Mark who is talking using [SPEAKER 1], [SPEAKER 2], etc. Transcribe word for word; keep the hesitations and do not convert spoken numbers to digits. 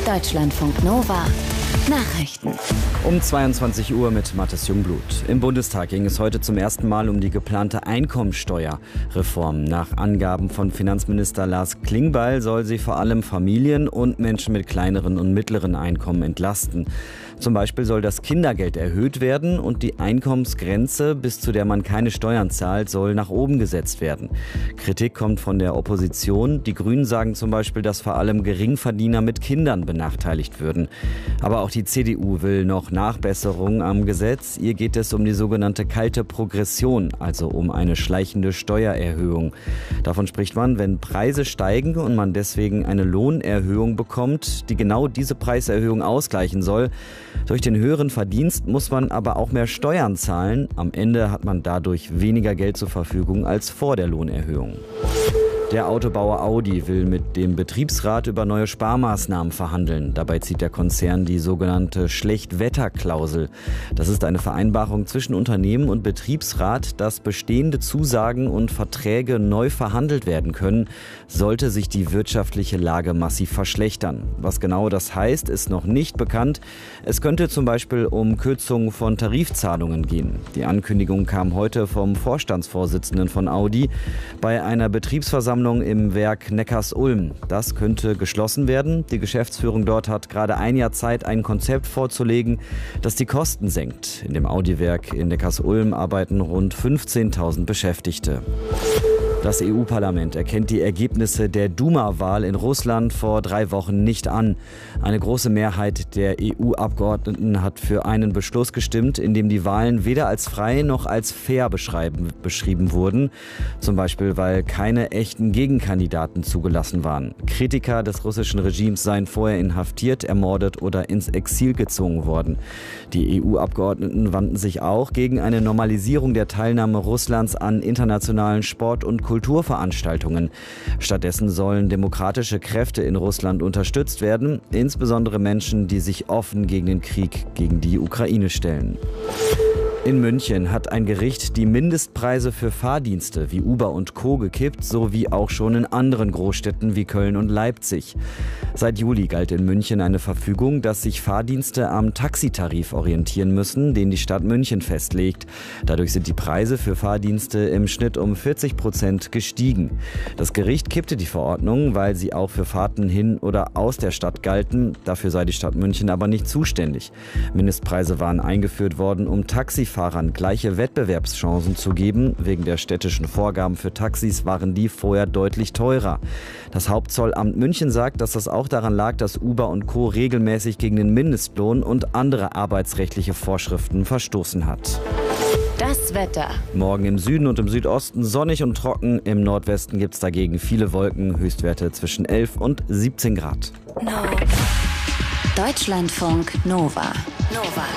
[SPEAKER 1] Deutschlandfunk Nova Nachrichten.
[SPEAKER 2] Um zweiundzwanzig Uhr mit Mathis Jungblut. Im Bundestag ging es heute zum ersten Mal um die geplante Einkommensteuerreform. Nach Angaben von Finanzminister Lars Klingbeil soll sie vor allem Familien und Menschen mit kleineren und mittleren Einkommen entlasten. Zum Beispiel soll das Kindergeld erhöht werden und die Einkommensgrenze, bis zu der man keine Steuern zahlt, soll nach oben gesetzt werden. Kritik kommt von der Opposition. Die Grünen sagen zum Beispiel, dass vor allem Geringverdiener mit Kindern benachteiligt würden. Aber auch die C D U will noch Nachbesserungen am Gesetz. Ihr geht es um die sogenannte kalte Progression, also um eine schleichende Steuererhöhung. Davon spricht man, wenn Preise steigen und man deswegen eine Lohnerhöhung bekommt, die genau diese Preiserhöhung ausgleichen soll. Durch den höheren Verdienst muss man aber auch mehr Steuern zahlen. Am Ende hat man dadurch weniger Geld zur Verfügung als vor der Lohnerhöhung. Der Autobauer Audi will mit dem Betriebsrat über neue Sparmaßnahmen verhandeln. Dabei zieht der Konzern die sogenannte Schlechtwetterklausel. Das ist eine Vereinbarung zwischen Unternehmen und Betriebsrat, dass bestehende Zusagen und Verträge neu verhandelt werden können, sollte sich die wirtschaftliche Lage massiv verschlechtern. Was genau das heißt, ist noch nicht bekannt. Es könnte zum Beispiel um Kürzungen von Tarifzahlungen gehen. Die Ankündigung kam heute vom Vorstandsvorsitzenden von Audi bei einer Betriebsversammlung im Werk Neckarsulm. Das könnte geschlossen werden. Die Geschäftsführung dort hat gerade ein Jahr Zeit, ein Konzept vorzulegen, das die Kosten senkt. In dem Audi-Werk in Neckarsulm arbeiten rund fünfzehntausend Beschäftigte. Das E U-Parlament erkennt die Ergebnisse der Duma-Wahl in Russland vor drei Wochen nicht an. Eine große Mehrheit der E U-Abgeordneten hat für einen Beschluss gestimmt, in dem die Wahlen weder als frei noch als fair beschreiben, beschrieben wurden. Zum Beispiel, weil keine echten Gegenkandidaten zugelassen waren. Kritiker des russischen Regimes seien vorher inhaftiert, ermordet oder ins Exil gezwungen worden. Die E U-Abgeordneten wandten sich auch gegen eine Normalisierung der Teilnahme Russlands an internationalen Sport- und Kulturveranstaltungen. Stattdessen sollen demokratische Kräfte in Russland unterstützt werden, insbesondere Menschen, die sich offen gegen den Krieg gegen die Ukraine stellen. In München hat ein Gericht die Mindestpreise für Fahrdienste wie Uber und Co. gekippt, sowie auch schon in anderen Großstädten wie Köln und Leipzig. Seit Juli galt in München eine Verfügung, dass sich Fahrdienste am Taxitarif orientieren müssen, den die Stadt München festlegt. Dadurch sind die Preise für Fahrdienste im Schnitt um vierzig Prozent gestiegen. Das Gericht kippte die Verordnung, weil sie auch für Fahrten hin oder aus der Stadt galten. Dafür sei die Stadt München aber nicht zuständig. Mindestpreise waren eingeführt worden, um Taxifahrern gleiche Wettbewerbschancen zu geben. Wegen der städtischen Vorgaben für Taxis waren die vorher deutlich teurer. Das Hauptzollamt München sagt, dass das auch daran lag, dass Uber und Co. regelmäßig gegen den Mindestlohn und andere arbeitsrechtliche Vorschriften verstoßen hat.
[SPEAKER 1] Das Wetter.
[SPEAKER 2] Morgen im Süden und im Südosten sonnig und trocken. Im Nordwesten gibt es dagegen viele Wolken. Höchstwerte zwischen elf und siebzehn Grad.
[SPEAKER 1] No. Deutschlandfunk Nova. Nova.